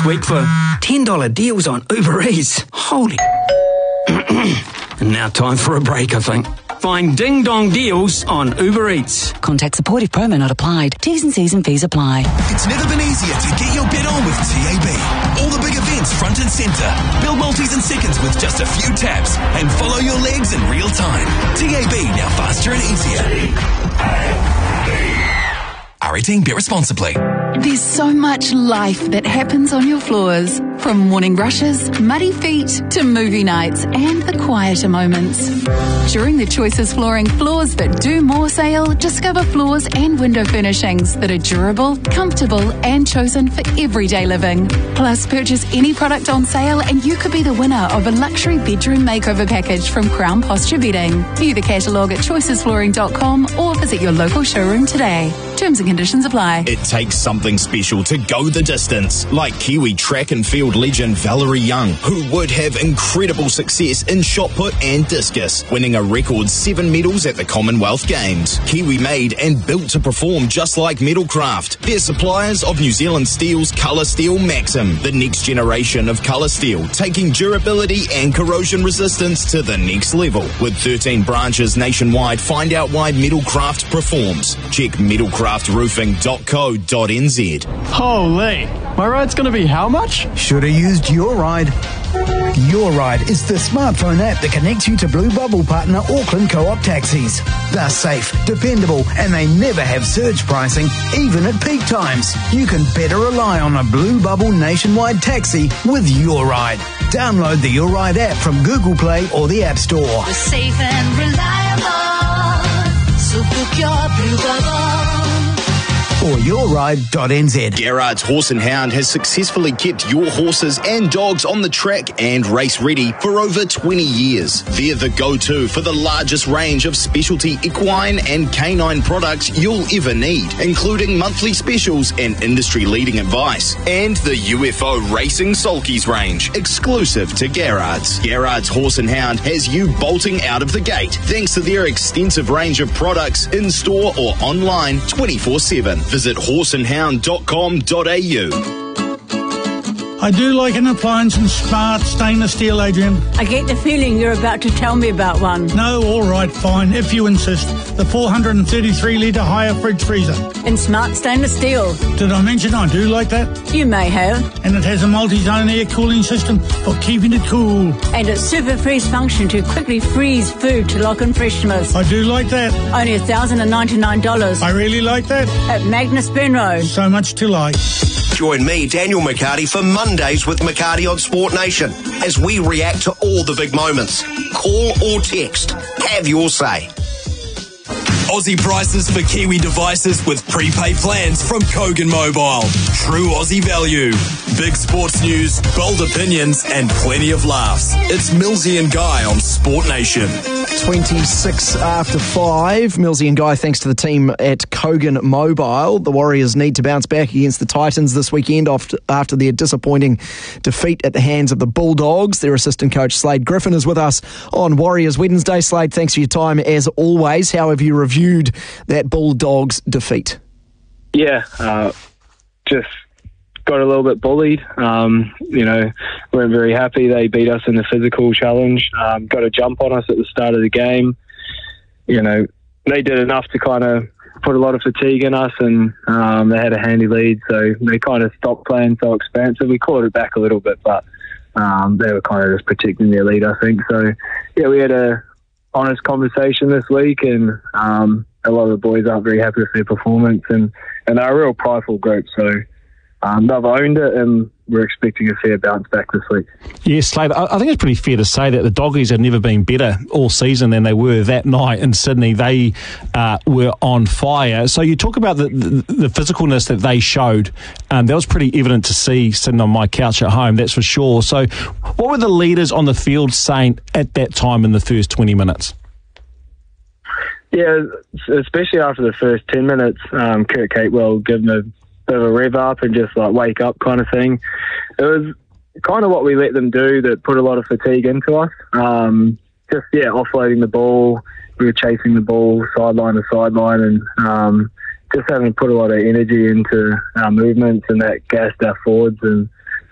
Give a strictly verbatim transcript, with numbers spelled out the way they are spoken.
this week for ten dollars deals on Uber Eats. Holy... And now time for a break, I think. Find Ding Dong deals on Uber Eats. Contact support if promo not applied. T's and C's and fees apply. It's never been easier to get your bet on with T A B. All the big events front and centre. Build multis in seconds with just a few taps. And follow your legs in real time. T A B, now faster and easier. R eighteen, bet responsibly. There's so much life that happens on your floors. From morning rushes, muddy feet, to movie nights and the quieter moments. During the Choices Flooring Floors That Do More sale, discover floors and window furnishings that are durable, comfortable and chosen for everyday living. Plus, purchase any product on sale and you could be the winner of a luxury bedroom makeover package from Crown Posture Bedding. View the catalogue at choices flooring dot com or visit your local showroom today. Terms and conditions apply. It takes something special to go the distance, like Kiwi track and field legend Valerie Young, who would have incredible success in shot put and discus, winning a record seven medals at the Commonwealth Games. Kiwi made and built to perform just like Metalcraft. They're suppliers of New Zealand Steel's Colour Steel Maxim, the next generation of colour steel, taking durability and corrosion resistance to the next level. With thirteen branches nationwide, find out why Metalcraft performs. Check metalcraft roofing dot co dot n z. Holy, my ride's going to be how much? Should have used Your Ride. Your Ride is the smartphone app that connects you to Blue Bubble partner Auckland Co-op taxis. They're safe, dependable, and they never have surge pricing, even at peak times. You can better rely on a Blue Bubble nationwide taxi with Your Ride. Download the Your Ride app from Google Play or the App Store. We're safe and reliable, so book your Blue Bubble. Or your ride dot n z. Garrard's Horse and Hound has successfully kept your horses and dogs on the track and race ready for over twenty years. They're the go-to for the largest range of specialty equine and canine products you'll ever need, including monthly specials and industry-leading advice. And the U F O Racing Sulkies range, exclusive to Garrard's. Garrard's Horse and Hound has you bolting out of the gate, thanks to their extensive range of products in-store or online twenty-four seven. Visit horse and hound dot com dot a u. I do like an appliance in smart stainless steel, Adrian. I get the feeling you're about to tell me about one. No, all right, fine, if you insist. The four hundred thirty-three litre higher fridge freezer. In smart stainless steel. Did I mention I do like that? You may have. And it has a multi-zone air cooling system for keeping it cool. And its super freeze function to quickly freeze food to lock in freshness. I do like that. Only one thousand ninety-nine dollars. I really like that. At Magnus Penrose. So much to like. Join me, Daniel McCarty, for Mondays with McCarty on Sport Nation as we react to all the big moments. Call or text. Have your say. Aussie prices for Kiwi devices with prepaid plans from Kogan Mobile. True Aussie value. Big sports news, bold opinions, and plenty of laughs. It's Millsy and Guy on Sport Nation. twenty-six after five. Millsy and Guy, thanks to the team at Kogan Mobile. The Warriors need to bounce back against the Titans this weekend after, after their disappointing defeat at the hands of the Bulldogs. Their assistant coach Slade Griffin is with us on Warriors Wednesday. Slade, thanks for your time as always. How have you reviewed that Bulldogs defeat? Yeah, uh, just got a little bit bullied. Um, you know, weren't very happy. They beat us in the physical challenge. Um, got a jump on us at the start of the game. You know, they did enough to kind of put a lot of fatigue in us, and um, they had a handy lead, so they kind of stopped playing so expansive. We caught it back a little bit, but um, they were kind of just protecting their lead, I think. So, yeah, we had a honest conversation this week, and um, a lot of the boys aren't very happy with their performance, and, and they're a real prideful group, so um, they've owned it, and we're expecting a fair bounce back this week. Yes, Slade, I think it's pretty fair to say that the Doggies have never been better all season than they were that night in Sydney. They uh, were on fire. So you talk about the, the, the physicalness that they showed. Um, that was pretty evident to see sitting on my couch at home, that's for sure. So what were the leaders on the field saying at that time in the first twenty minutes? Yeah, especially after the first ten minutes, um, Kurt Capewell gave them a bit of a rev up and just like wake up kind of thing. It was kind of what we let them do that put a lot of fatigue into us. Um, just, yeah, offloading the ball. We were chasing the ball sideline to sideline, and um, just having to put a lot of energy into our movements, and that gassed our forwards. And